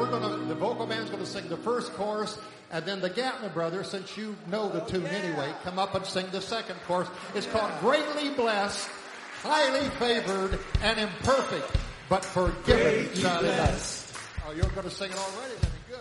the vocal band's going to sing the first chorus, and then the Gatlin brothers, since you know the tune anyway, come up and sing the second chorus. It's called Greatly Blessed, Highly Favored, and Imperfect, but Forgiven. Oh, you're going to sing it already then.